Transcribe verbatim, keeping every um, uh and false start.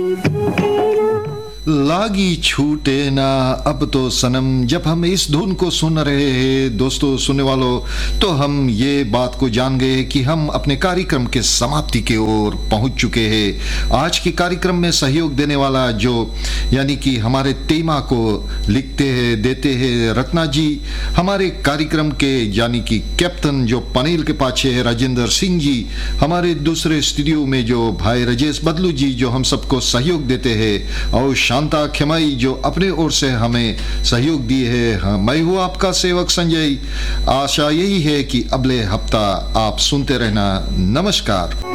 लागी छूटे ना अब तो सनम, जब हम इस धुन को सुन रहे हैं दोस्तों सुनने वालों, तो हम ये बात को जान गए कि हम अपने कार्यक्रम के समाप्ति की ओर पहुंच चुके हैं। आज के कार्यक्रम में सहयोग देने वाला जो यानी कि हमारे तेमा को लिखते हैं देते हैं रत्ना जी, हमारे कार्यक्रम के यानी कि कैप्टन जो पनेल के पाछे है राजेंद्र सिंह जी, हमारे दूसरे स्टूडियो में जो भाई राजेश बदलू जी जो हम सबको सहयोग देते हैं, और शांता खेमाई जो अपने ओर से हमें सहयोग दिए है। हाँ, मैं हूँ आपका सेवक संजय। आशा यही है कि अगले हफ्ता आप सुनते रहना। नमस्कार।